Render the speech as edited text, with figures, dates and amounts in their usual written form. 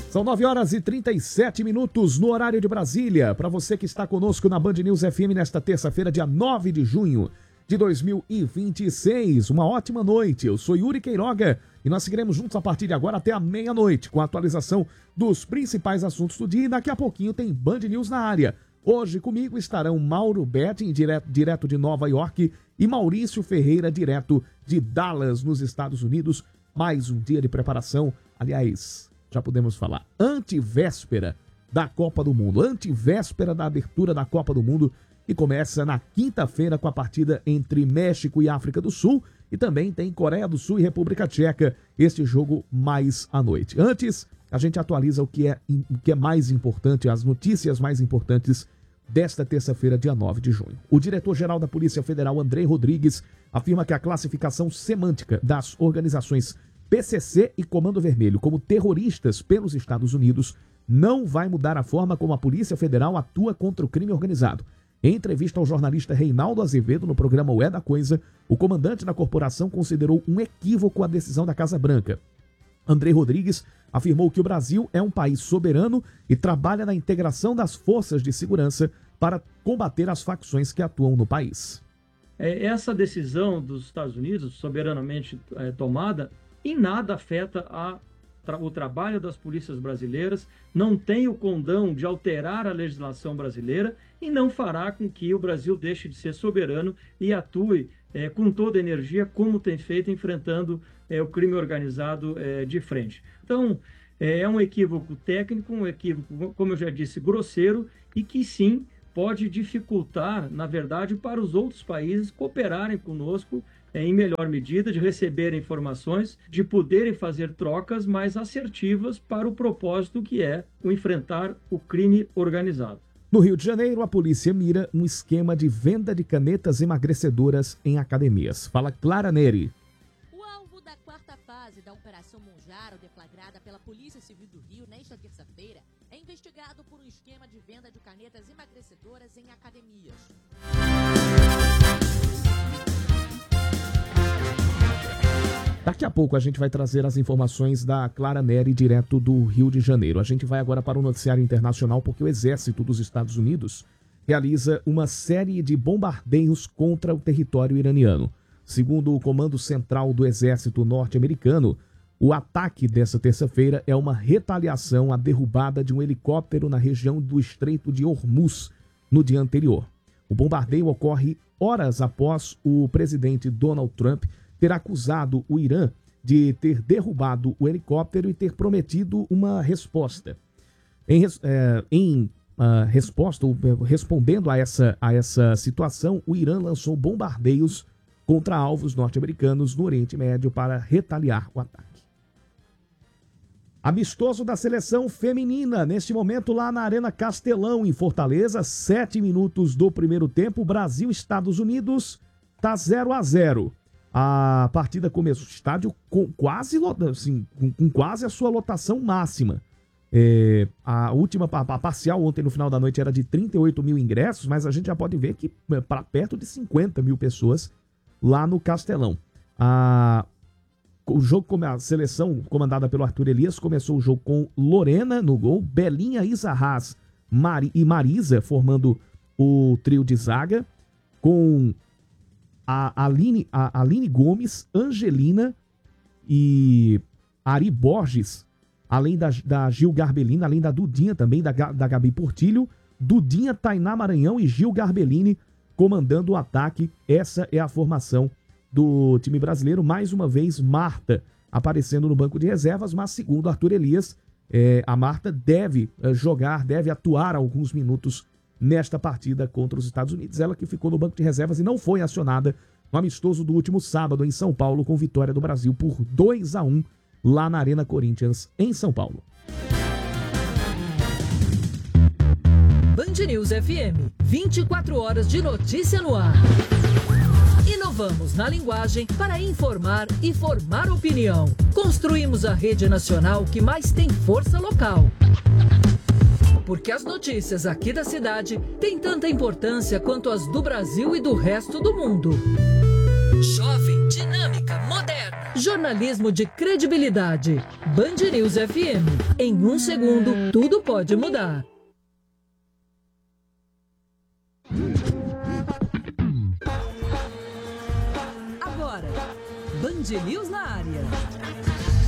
São 9h37 no horário de Brasília. Para você que está conosco na Band News FM nesta terça-feira, dia 9 de junho de 2026. Uma ótima noite. Eu sou Yuri Queiroga e nós seguiremos juntos a partir de agora até a meia-noite com a atualização dos principais assuntos do dia. E daqui a pouquinho tem Band News na área. Hoje comigo estarão Mauro Betting, direto de Nova York, e Maurício Ferreira, direto de Dallas, nos Estados Unidos. Mais um dia de preparação, aliás, já podemos falar, antivéspera da Copa do Mundo, antivéspera da abertura da Copa do Mundo, que começa na quinta-feira com a partida entre México e África do Sul, e também tem Coreia do Sul e República Tcheca, este jogo mais à noite. Antes, a gente atualiza o que é mais importante, as notícias mais importantes desta terça-feira, dia 9 de junho. O diretor-geral da Polícia Federal, Andrei Rodrigues, afirma que a classificação semântica das organizações PCC e Comando Vermelho como terroristas pelos Estados Unidos não vai mudar a forma como a Polícia Federal atua contra o crime organizado. Em entrevista ao jornalista Reinaldo Azevedo no programa O É da Coisa, o comandante da corporação considerou um equívoco a decisão da Casa Branca. Andrei Rodrigues afirmou que o Brasil é um país soberano e trabalha na integração das forças de segurança para combater as facções que atuam no país. Essa decisão dos Estados Unidos, soberanamente tomada, em nada afeta o trabalho das polícias brasileiras, não tem o condão de alterar a legislação brasileira e não fará com que o Brasil deixe de ser soberano e atue com toda a energia, como tem feito, enfrentando o crime organizado de frente. Então, é um equívoco técnico, um equívoco, como eu já disse, grosseiro, e que sim pode dificultar, na verdade, para os outros países cooperarem conosco em melhor medida, de receber informações, de poderem fazer trocas mais assertivas para o propósito que é o enfrentar o crime organizado. No Rio de Janeiro, a polícia mira um esquema de venda de canetas emagrecedoras em academias. Fala Clara Neri. O alvo da quarta fase da Operação Monjaro, deflagrada pela Polícia Civil do Rio nesta terça-feira, é investigado por um esquema de venda de canetas emagrecedoras em academias. Daqui a pouco a gente vai trazer as informações da Clara Neri, direto do Rio de Janeiro. A gente vai agora para o noticiário internacional porque o Exército dos Estados Unidos realiza uma série de bombardeios contra o território iraniano. Segundo o Comando Central do Exército norte-americano, o ataque dessa terça-feira é uma retaliação à derrubada de um helicóptero na região do Estreito de Hormuz no dia anterior. O bombardeio ocorre horas após o presidente Donald Trump ter acusado o Irã de ter derrubado o helicóptero e ter prometido uma resposta. Respondendo a essa situação, o Irã lançou bombardeios contra alvos norte-americanos no Oriente Médio para retaliar o ataque. Amistoso da seleção feminina, neste momento lá na Arena Castelão, em Fortaleza, 7 minutos do primeiro tempo, Brasil e Estados Unidos, tá 0-0. A partida começou, o estádio com quase a sua lotação máxima. A última parcial ontem no final da noite era de 38 mil ingressos, mas a gente já pode ver que para perto de 50 mil pessoas lá no Castelão. O jogo, a seleção comandada pelo Arthur Elias, começou o jogo com Lorena no gol, Belinha, Isa Haas e Marisa formando o trio de zaga, com a Aline Gomes, Angelina e Ari Borges, além da Gil Garbellini, além da Dudinha também, da Gabi Portilho, Dudinha, Tainá Maranhão e Gil Garbellini comandando o ataque. Essa é a formação do time brasileiro. Mais uma vez, Marta aparecendo no banco de reservas, mas segundo Arthur Elias, a Marta deve atuar alguns minutos nesta partida contra os Estados Unidos. Ela que ficou no banco de reservas e não foi acionada no amistoso do último sábado em São Paulo, com vitória do Brasil por 2-1 lá na Arena Corinthians, em São Paulo. Band News FM, 24 horas de notícia no ar. Inovamos na linguagem para informar e formar opinião. Construímos a rede nacional que mais tem força local. Porque as notícias aqui da cidade têm tanta importância quanto as do Brasil e do resto do mundo. Jovem, dinâmica, moderna. Jornalismo de credibilidade. Band News FM. Em 1 segundo, tudo pode mudar. Agora, Band News na área.